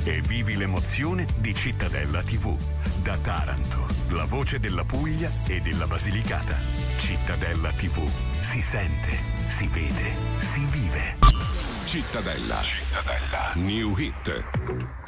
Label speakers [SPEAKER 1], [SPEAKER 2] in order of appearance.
[SPEAKER 1] e vivi l'emozione di Cittadella TV. Da Taranto, la voce della Puglia e della Basilicata. Cittadella TV. Si sente, si vede, si vive.
[SPEAKER 2] Cittadella. New Hit.